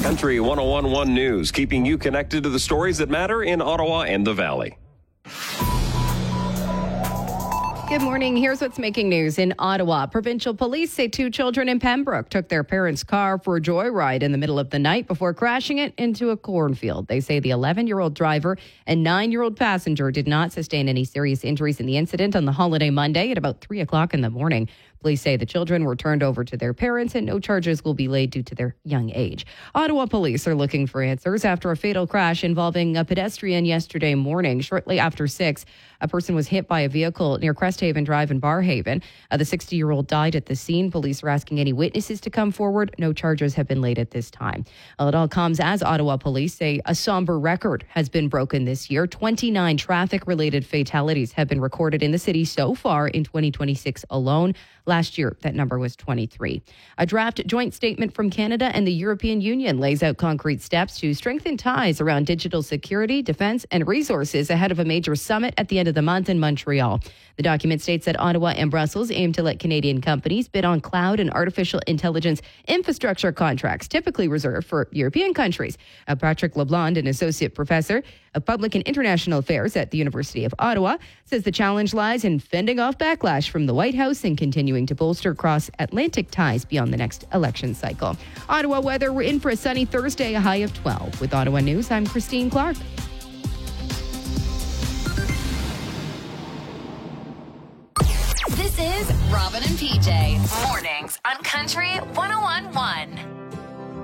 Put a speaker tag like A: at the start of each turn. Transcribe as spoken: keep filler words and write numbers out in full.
A: Country one oh one point one News, keeping you connected to the stories that matter in Ottawa and the Valley.
B: Good morning. Here's what's making news in Ottawa. Provincial police say two children in Pembroke took their parents' car for a joyride in the middle of the night before crashing it into a cornfield. They say the eleven-year-old driver and nine-year-old passenger did not sustain any serious injuries in the incident on the holiday Monday at about three o'clock in the morning. Police say the children were turned over to their parents and no charges will be laid due to their young age. Ottawa police are looking for answers after a fatal crash involving a pedestrian yesterday morning. Shortly after six, a person was hit by a vehicle near Cresthaven Drive in Barhaven. Uh, the sixty-year-old died at the scene. Police are asking any witnesses to come forward. No charges have been laid at this time. Well, it all comes as Ottawa police say a somber record has been broken this year. twenty-nine traffic-related fatalities have been recorded in the city so far in twenty twenty-six alone. Last year, that number was twenty-three. A draft joint statement from Canada and the European Union lays out concrete steps to strengthen ties around digital security, defense, and resources ahead of a major summit at the end of the month in Montreal. The document states that Ottawa and Brussels aim to let Canadian companies bid on cloud and artificial intelligence infrastructure contracts, typically reserved for European countries. Uh, Patrick LeBlanc, an associate professor of public and international affairs at the University of Ottawa, says the challenge lies in fending off backlash from the White House and continuing to bolster cross-Atlantic ties beyond the next election cycle. Ottawa weather, we're in for a sunny Thursday, a high of twelve. With Ottawa News, I'm Christine Clark.
C: This is Robin and P J. Mornings on Country one oh one point one.